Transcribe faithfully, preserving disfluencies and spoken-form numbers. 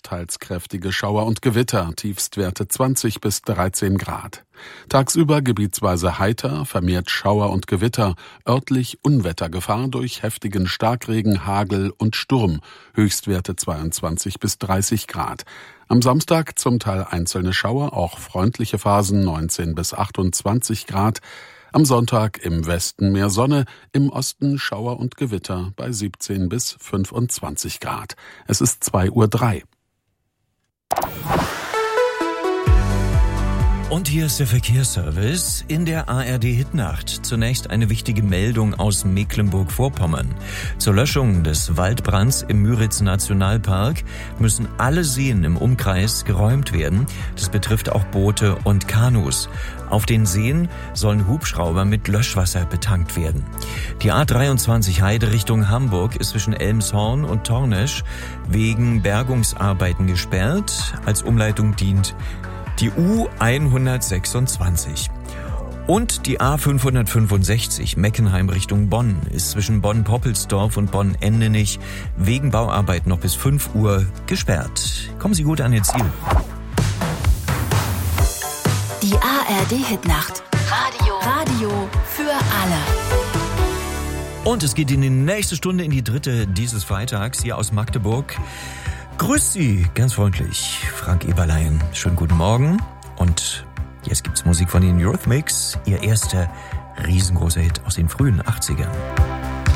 teils kräftige Schauer und Gewitter, Tiefstwerte zwanzig bis dreizehn Grad. Tagsüber gebietsweise heiter, vermehrt Schauer und Gewitter, örtlich Unwettergefahr durch heftigen Starkregen, Hagel und Sturm, Höchstwerte zweiundzwanzig bis dreißig Grad. Am Samstag zum Teil einzelne Schauer, auch freundliche Phasen neunzehn bis achtundzwanzig Grad. Am Sonntag im Westen mehr Sonne, im Osten Schauer und Gewitter bei siebzehn bis fünfundzwanzig Grad. Es ist zwei Uhr drei. Und hier ist der Verkehrsservice in der A R D-Hitnacht. Zunächst eine wichtige Meldung aus Mecklenburg-Vorpommern. Zur Löschung des Waldbrands im Müritz-Nationalpark müssen alle Seen im Umkreis geräumt werden. Das betrifft auch Boote und Kanus. Auf den Seen sollen Hubschrauber mit Löschwasser betankt werden. Die A dreiundzwanzig Heide Richtung Hamburg ist zwischen Elmshorn und Tornesch wegen Bergungsarbeiten gesperrt. Als Umleitung dient die U hundertsechsundzwanzig. Und die A fünfhundertfünfundsechzig Meckenheim Richtung Bonn ist zwischen Bonn-Poppelsdorf und Bonn-Endenich wegen Bauarbeiten noch bis fünf Uhr gesperrt. Kommen Sie gut an Ihr Ziel. Die A R D-Hitnacht. Radio. Radio für alle. Und es geht in die nächste Stunde, in die dritte dieses Freitags hier aus Magdeburg. Grüß Sie, ganz freundlich, Frank Eberlein. Schönen guten Morgen. Und jetzt gibt's Musik von den Eurythmics, ihr erster riesengroßer Hit aus den frühen achtzigern.